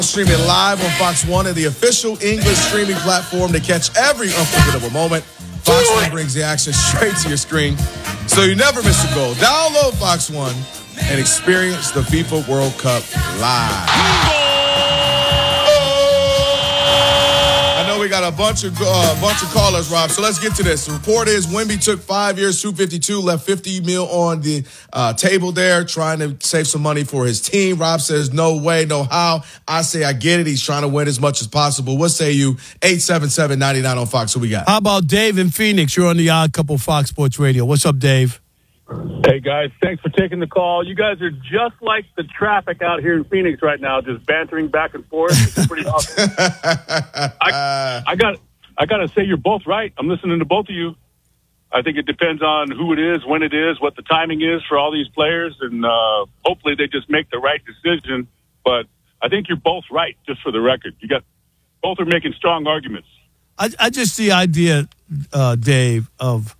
Streaming live on Fox One and the official English streaming platform to catch every unforgettable moment. Fox One brings the action straight to your screen, so you never miss a goal. Download Fox One and experience the FIFA World Cup live. I know we got a bunch of callers, Rob. So let's get to this. The report is Wemby took 5 years, $252, left $50 million on the table there, trying to save some money for his team. Rob says no way, no how. I say I get it. He's trying to win as much as possible. What say you? 877-99 on Fox. Who we got? How about Dave in Phoenix? You're on the Odd Couple Fox Sports Radio. What's up, Dave? Hey, guys. Thanks for taking the call. You guys are just like the traffic out here in Phoenix right now, just bantering back and forth. It's pretty awesome. I got to say you're both right. I'm listening to both of you. I think it depends on who it is, when it is, what the timing is for all these players, and hopefully they just make the right decision. But I think you're both right, just for the record. Both are making strong arguments. I just the idea, Dave, of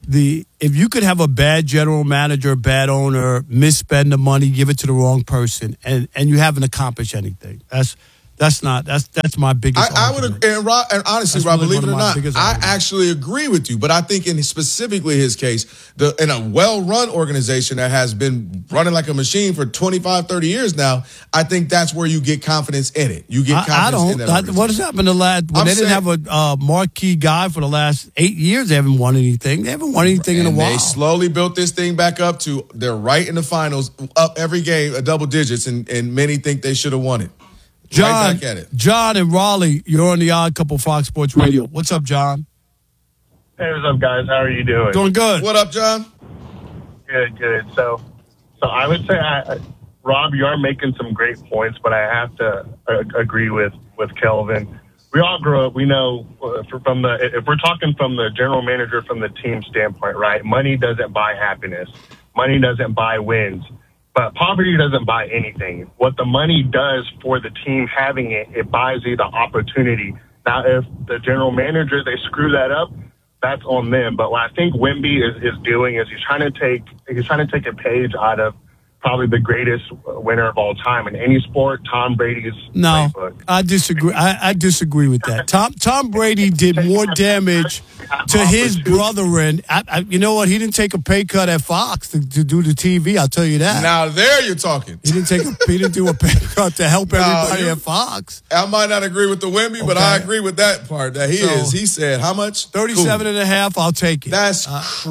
if you could have a bad general manager, bad owner, misspend the money, give it to the wrong person, and you haven't accomplished anything. That's my biggest argument. And honestly, Rob, believe it or not, I actually agree with you. But I think in specifically his case, in a well-run organization that has been running like a machine for 25, 30 years now, I think that's where you get confidence in it. You get confidence in that organization. What has happened didn't have a marquee guy for the last 8 years, they haven't won anything. They haven't won anything in a while. They slowly built this thing back up to they're right in the finals, up every game, double digits, and many think they should have won it. John, right back at it. John in Raleigh, you're on the Odd Couple Fox Sports Radio. What's up, John? Hey, what's up, guys? How are you doing? Doing good. What up, John? Good. So I would say, Rob, you are making some great points, but I have to agree with Kelvin. We all grew up. We know if we're talking from the general manager, from the team standpoint, right? Money doesn't buy happiness. Money doesn't buy wins. But poverty doesn't buy anything. What the money does for the team having it buys you the opportunity. Now, if the general manager, they screw that up, that's on them. But what I think Wemby is doing is he's trying to take a page out of probably the greatest winner of all time in any sport, Tom Brady's playbook. I disagree. I disagree with that. Tom Brady did more damage to his brethren. You know what? He didn't take a pay cut at Fox to do the TV. I'll tell you that. Now there you're talking. He didn't do a pay cut to help everybody at Fox. I might not agree with the Wemby, but I agree with that part. That he said, how much? 37 and a half. I'll take it. That's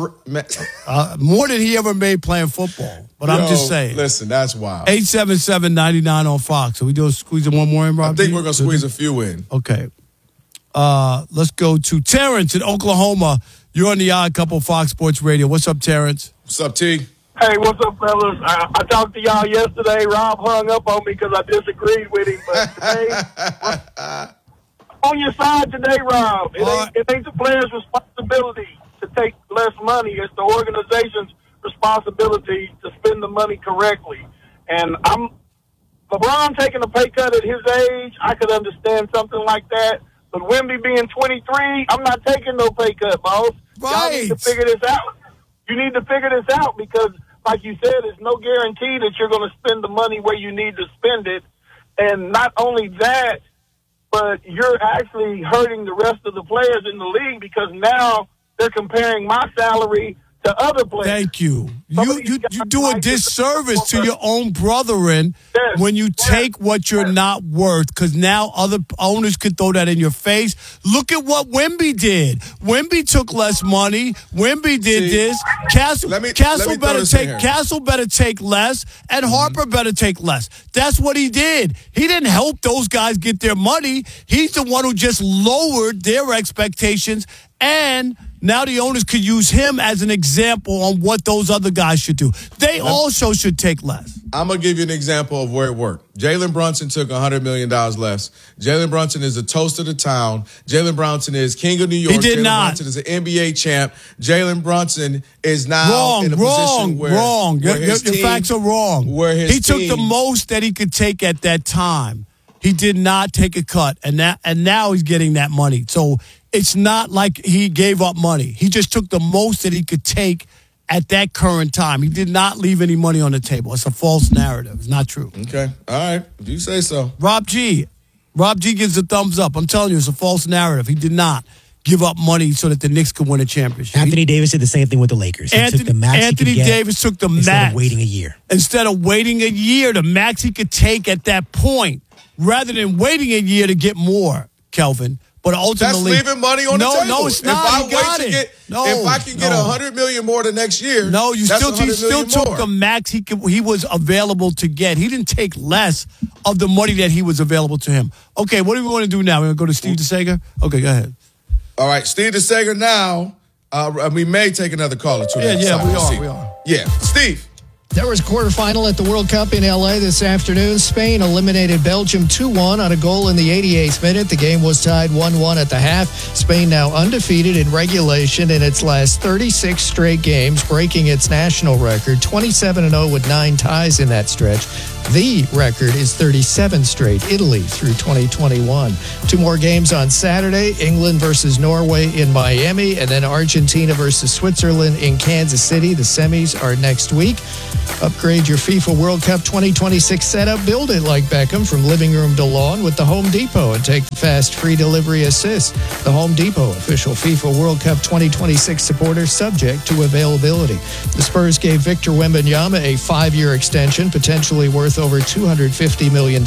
more than he ever made playing football. But I'm just saying. Listen, that's wild. 877-99 on Fox. Are we doing squeezing one more in, Rob? I think we're going to squeeze a few in. Okay. Let's go to Terrence in Oklahoma. You're on the Odd Couple Fox Sports Radio. What's up, Terrence? What's up, T? Hey, what's up, fellas? I talked to y'all yesterday. Rob hung up on me because I disagreed with him. But today, on your side today, Rob. It ain't the player's responsibility to take less money. It's the organization's responsibility to spend the money correctly. And LeBron taking a pay cut at his age, I could understand something like that. But Wemby being 23, I'm not taking no pay cut, boss. Right. Y'all need to figure this out. You need to figure this out because, like you said, there's no guarantee that you're going to spend the money where you need to spend it. And not only that, but you're actually hurting the rest of the players in the league because now they're comparing my salary to other players. Thank you. You do a disservice to your own brethren when you take what you're not worth, because now other owners could throw that in your face. Look at what Wemby did. Wemby took less money. Wemby did this. Castle better take less, and Harper better take less. That's what he did. He didn't help those guys get their money. He's the one who just lowered their expectations, and now the owners could use him as an example on what those other guys should do. They also should take less. I'm going to give you an example of where it worked. Jalen Brunson took $100 million less. Jalen Brunson is the toast of the town. Jalen Brunson is king of New York. He did Jalen not. Brunson is an NBA champ. Jalen Brunson is now in a position where... Wrong. Your facts are wrong. He took the most that he could take at that time. He did not take a cut, and now he's getting that money. So it's not like he gave up money. He just took the most that he could take at that current time. He did not leave any money on the table. It's a false narrative. It's not true. Okay. All right. If you say so. Rob G gives a thumbs up. I'm telling you, it's a false narrative. He did not give up money so that the Knicks could win a championship. Anthony Davis did the same thing with the Lakers. He took the max Anthony he could get Davis took the instead max. of waiting a year. Instead of waiting a year, the max he could take at that point, rather than waiting a year to get more, Kelvin. But ultimately, that's leaving money on the table. No, it's not. If I can get $100 million more the next year, no, you still took more. the max he was available to get. He didn't take less of the money that he was available to him. Okay, what do we want to do now? We're going to go to Steve DeSager? Okay, go ahead. All right, Steve DeSager now. We may take another call or two. We are. Yeah, Steve. There was a quarterfinal at the World Cup in L.A. this afternoon. Spain eliminated Belgium 2-1 on a goal in the 88th minute. The game was tied 1-1 at the half. Spain now undefeated in regulation in its last 36 straight games, breaking its national record, 27-0 with 9 ties in that stretch. The record is 37 straight, Italy through 2021. 2 more games on Saturday, England versus Norway in Miami, and then Argentina versus Switzerland in Kansas City. The semis are next week. Upgrade your FIFA World Cup 2026 setup. Build it like Beckham from living room to lawn with the Home Depot and take the fast free delivery assist. The Home Depot, official FIFA World Cup 2026 supporter, subject to availability. The Spurs gave Victor Wembanyama a 5-year extension, potentially worth over $250 million.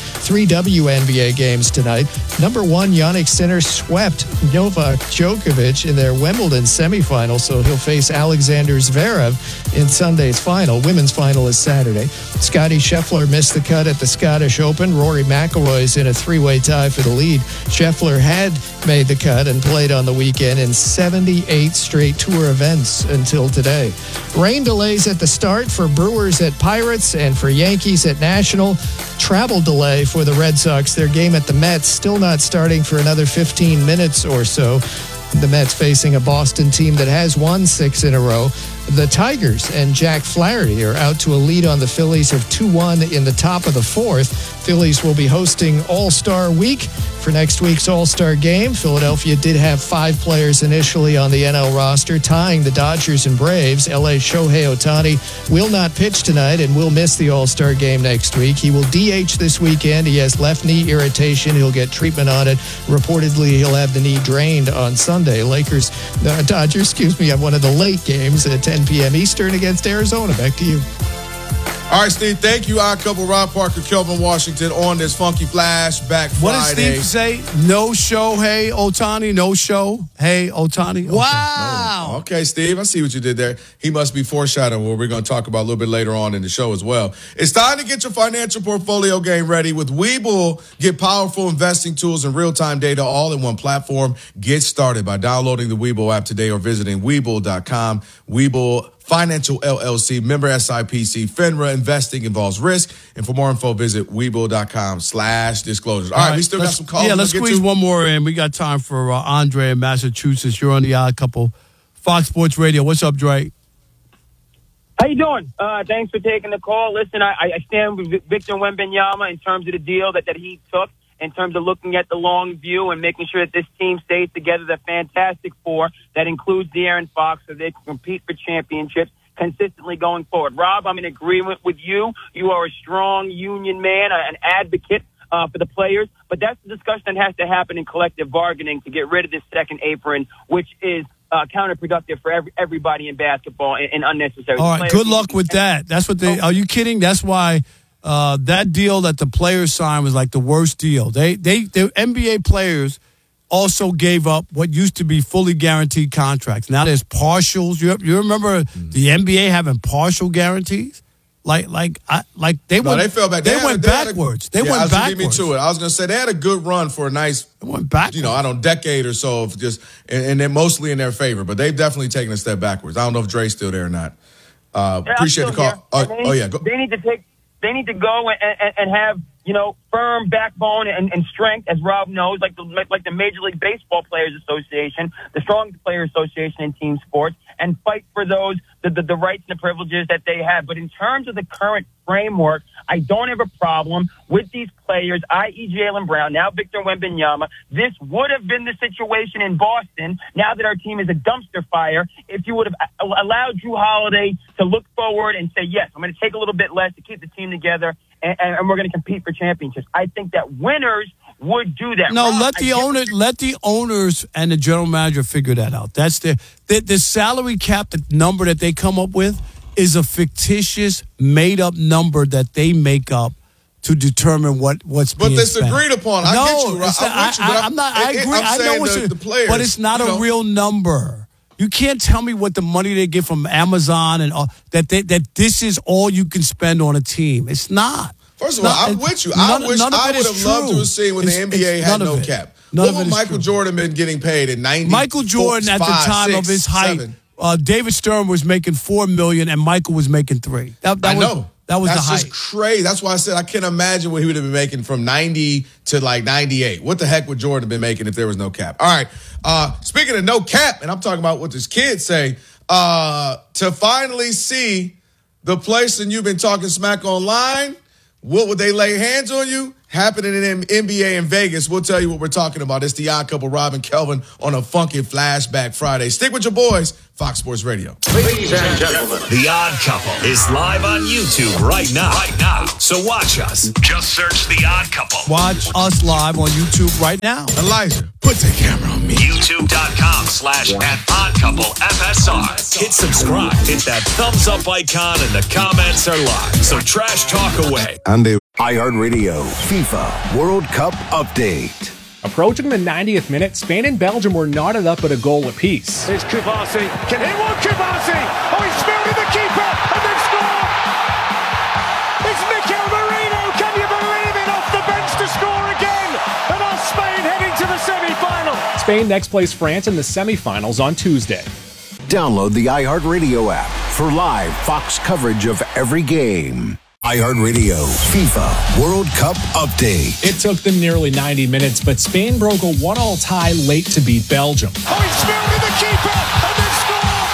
3 WNBA games tonight. Number 1, Yannick Sinner swept Novak Djokovic in their Wimbledon semifinal, so he'll face Alexander Zverev in Sunday's final. Women's final is Saturday. Scottie Scheffler missed the cut at the Scottish Open. Rory McIlroy's in a 3-way tie for the lead. Scheffler had made the cut and played on the weekend in 78 straight tour events until today. Rain delays at the start for Brewers at Pirates and for Yankees at National. Travel delay for the Red Sox. Their game at the Mets still not starting for another 15 minutes or so. The Mets facing a Boston team that has won 6 in a row. The Tigers and Jack Flaherty are out to a lead on the Phillies of 2-1 in the top of the 4th. Phillies will be hosting All-Star Week for next week's All-Star Game. Philadelphia did have 5 players initially on the NL roster, tying the Dodgers and Braves. LA's Shohei Ohtani will not pitch tonight and will miss the All-Star Game next week. He will DH this weekend. He has left knee irritation. He'll get treatment on it. Reportedly, he'll have the knee drained on Sunday. Dodgers, have one of the late games at 10 p.m. Eastern against Arizona. Back to you. All right, Steve, thank you. Our couple, Rob Parker, Kelvin Washington, on this Funky Flashback Friday. What does Steve say? No show, hey, Ohtani. No show, hey, Ohtani. Okay. Wow. No. Okay, Steve, I see what you did there. He must be foreshadowing what we're going to talk about a little bit later on in the show as well. It's time to get your financial portfolio game ready. With Webull, get powerful investing tools and real-time data all in one platform. Get started by downloading the Webull app today or visiting Webull.com. Webull Financial LLC, member SIPC, FINRA. Investing involves risk. And for more info, visit Webull.com/disclosures. All right, we still got some calls. Yeah, let's squeeze one more in. We got time for Andre in Massachusetts. You're on the Odd Couple, Fox Sports Radio. What's up, Dre? How you doing? Thanks for taking the call. Listen, I stand with Victor Wembanyama in terms of the deal that he took, in terms of looking at the long view and making sure that this team stays together. The Fantastic Four that includes De'Aaron Fox, so they can compete for championships consistently going forward. Rob, I'm in agreement with you. You are a strong union man, an advocate for the players, but that's the discussion that has to happen in collective bargaining to get rid of this second apron, which is counterproductive for everybody in basketball and unnecessary. All right, good luck with that. That's what they. Are you kidding? That's why that deal that the players signed was like the worst deal. The NBA players also gave up what used to be fully guaranteed contracts. Now there's partials. You remember the NBA having partial guarantees? They went backwards. They went backwards. Me to it. I was going to say they had a good run for a nice, decade or so of just, and they're mostly in their favor. But they've definitely taken a step backwards. I don't know if Dre's still there or not. Appreciate the call. Go. They need to go and have firm backbone and strength, as Rob knows, like the Major League Baseball Players Association, the Strong Player Association in team sports, and fight for those, the rights and the privileges that they have. But in terms of the current framework, I don't have a problem with these players, i.e. Jaylen Brown, now Victor Wembanyama. This would have been the situation in Boston, now that our team is a dumpster fire, if you would have allowed Jrue Holiday to look forward and say, yes, I'm going to take a little bit less to keep the team together, and we're going to compete for championships. I think that winners would do that. No, let the owners and the general manager figure that out. That's the salary cap, the number that they come up with is a fictitious, made-up number that they make up to determine what's being spent. But it's agreed upon. I get you, right? I agree. I know it's the players, but it's not a real number. You can't tell me what the money they get from Amazon and that this is all you can spend on a team. It's not. First of all, I'm with you. I would have loved to have seen when the NBA had no cap. What would Michael Jordan been getting paid at 90? Michael Jordan at the time of his height, David Stern was making $4 million and Michael was making $3 million. I know. That was the height. That's just crazy. That's why I said I can't imagine what he would have been making from 90 to like 98. What the heck would Jordan have been making if there was no cap? All right. Speaking of no cap, and I'm talking about what this kid say, to finally see the place and you've been talking smack online, what would they lay hands on you? Happening in NBA in Vegas. We'll tell you what we're talking about. It's the Odd Couple, Rob and Kelvin, on a funky Flashback Friday. Stick with your boys, Fox Sports Radio. Ladies and gentlemen, the Odd Couple is live on YouTube right now. So watch us. Just search the Odd Couple. Watch us live on YouTube right now. Elijah, put the camera on me. YouTube.com/@OddCoupleFSR. Hit subscribe. Hit that thumbs up icon, and the comments are live. So trash talk away. iHeartRadio FIFA World Cup Update. Approaching the 90th minute, Spain and Belgium were knotted up at a goal apiece. Here's Kouassi. Can he walk Kouassi? Oh, he's fielded the keeper and they've scored! It's Mikel Merino. Can you believe it? Off the bench to score again. And our Spain heading to the semi-final. Spain next plays France in the semi-finals on Tuesday. Download the iHeartRadio app for live Fox coverage of every game. iHeartRadio FIFA World Cup Update. It took them nearly 90 minutes, but Spain broke a 1-1 tie late to beat Belgium. Oh, he's fielded the keeper and they've scored!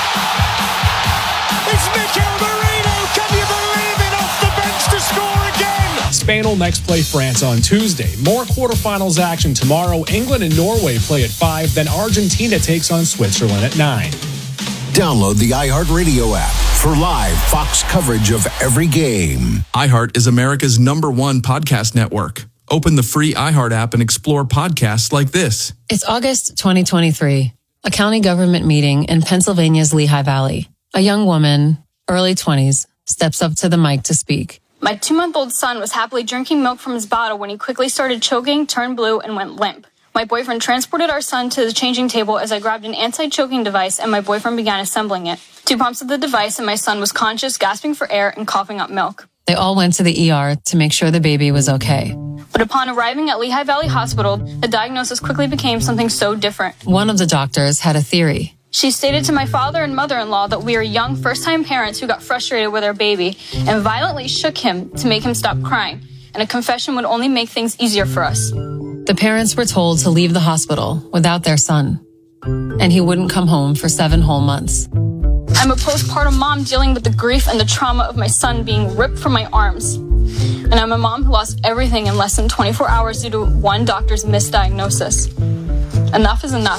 It's Mikel Merino. Can you believe it? Off the bench to score again. Spain will next play France on Tuesday. More quarterfinals action tomorrow. England and Norway play at 5. Then Argentina takes on Switzerland at 9. Download the iHeartRadio app for live Fox coverage of every game. iHeart is America's #1 podcast network. Open the free iHeart app and explore podcasts like this. It's August 2023, a county government meeting in Pennsylvania's Lehigh Valley. A young woman, early 20s, steps up to the mic to speak. My 2-month-old son was happily drinking milk from his bottle when he quickly started choking, turned blue, and went limp. My boyfriend transported our son to the changing table as I grabbed an anti-choking device and my boyfriend began assembling it. 2 pumps of the device and my son was conscious, gasping for air and coughing up milk. They all went to the ER to make sure the baby was okay. But upon arriving at Lehigh Valley Hospital, the diagnosis quickly became something so different. One of the doctors had a theory. She stated to my father and mother-in-law that we are young first-time parents who got frustrated with our baby and violently shook him to make him stop crying. And a confession would only make things easier for us. The parents were told to leave the hospital without their son, and he wouldn't come home for 7 whole months. I'm a postpartum mom dealing with the grief and the trauma of my son being ripped from my arms. And I'm a mom who lost everything in less than 24 hours due to one doctor's misdiagnosis. Enough is enough.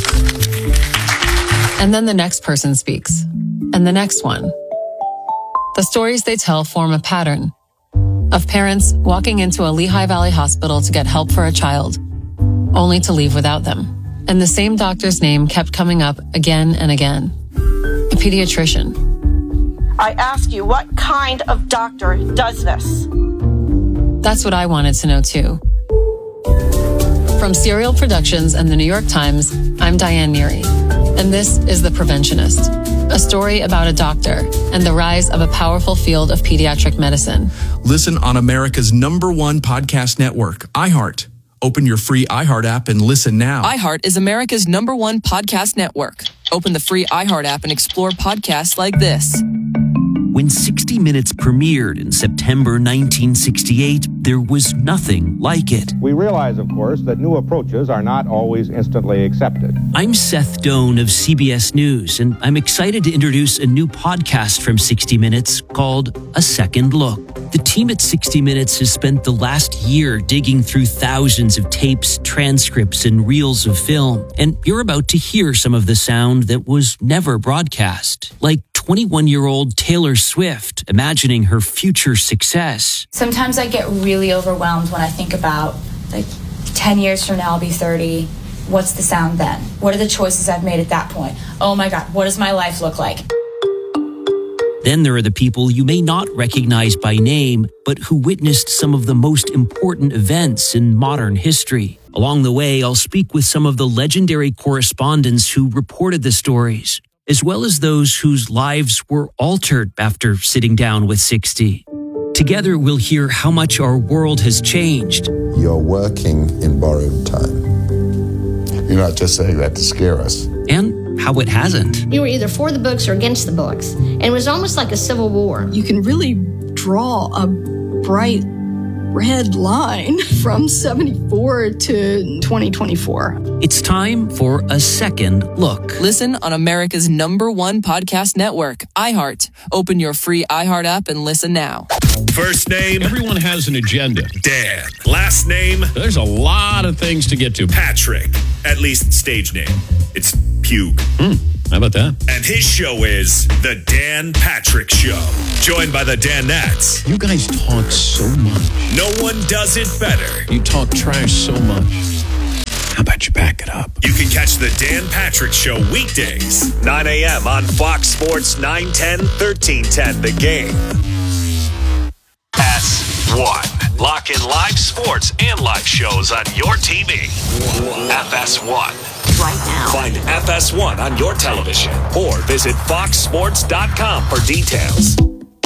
And then the next person speaks, and the next one. The stories they tell form a pattern of parents walking into a Lehigh Valley hospital to get help for a child, only to leave without them. And the same doctor's name kept coming up again and again. A pediatrician. I ask you, what kind of doctor does this? That's what I wanted to know too. From Serial Productions and the New York Times, I'm Diane Neary, and this is The Preventionist, a story about a doctor and the rise of a powerful field of pediatric medicine. Listen on America's #1 podcast network, iHeart. Open your free iHeart app and listen now. iHeart is America's #1 podcast network. Open the free iHeart app and explore podcasts like this. When 60 Minutes premiered in September 1968, there was nothing like it. We realize, of course, that new approaches are not always instantly accepted. I'm Seth Doan of CBS News, and I'm excited to introduce a new podcast from 60 Minutes called A Second Look. The team at 60 Minutes has spent the last year digging through thousands of tapes, transcripts, and reels of film, and you're about to hear some of the sound that was never broadcast, like 21-year-old Taylor Swift imagining her future success. Sometimes I get really overwhelmed when I think about, 10 years from now I'll be 30. What's the sound then? What are the choices I've made at that point? Oh my God, what does my life look like? Then there are the people you may not recognize by name, but who witnessed some of the most important events in modern history. Along the way, I'll speak with some of the legendary correspondents who reported the stories, as well as those whose lives were altered after sitting down with 60. Together, we'll hear how much our world has changed. You're working in borrowed time. You're not just saying that to scare us. And how it hasn't. You were either for the books or against the books. And it was almost like a civil war. You can really draw a bright red line from 74 to 2024. It's time for A Second Look. Listen on America's #1 podcast network, iHeart. Open your free iHeart app and listen now. First name. Everyone has an agenda. Dan. Last name. There's a lot of things to get to. Patrick. At least stage name. It's Pug. How about that? And his show is The Dan Patrick Show. Joined by the Danettes. You guys talk so much. No one does it better. You talk trash so much. How about you back it up? You can catch The Dan Patrick Show weekdays, 9 a.m. on Fox Sports 910, 1310, The Game. S1. Lock in live sports and live shows on your TV. FS1. Right now. Find FS1 on your television or visit foxsports.com for details.